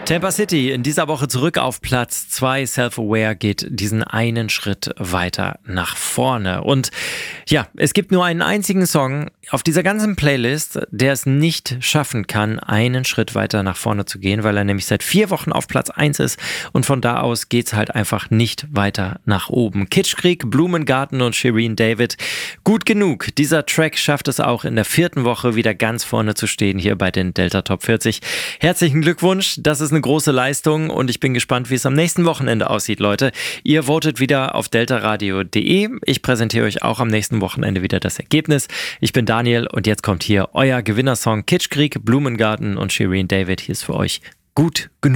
Tampa City in dieser Woche zurück auf Platz 2. Self-Aware geht diesen einen Schritt weiter nach vorne. Und ja, es gibt nur einen einzigen Song auf dieser ganzen Playlist, der es nicht schaffen kann, einen Schritt weiter nach vorne zu gehen, weil er nämlich seit 4 Wochen auf Platz 1 ist und von da aus geht es halt einfach nicht weiter nach oben. Kitschkrieg, Blumengarten und Shirin David. Gut genug. Dieser Track schafft es auch in der 4. Woche wieder ganz vorne zu stehen hier bei den Delta Top 40. Herzlichen Glückwunsch, das ist eine große Leistung und ich bin gespannt, wie es am nächsten Wochenende aussieht, Leute. Ihr votet wieder auf deltaradio.de. Ich präsentiere euch auch am nächsten Wochenende wieder das Ergebnis. Ich bin Daniel und jetzt kommt hier euer Gewinnersong Kitschkrieg, Blumengarten und Shirin David. Hier ist für euch gut genug.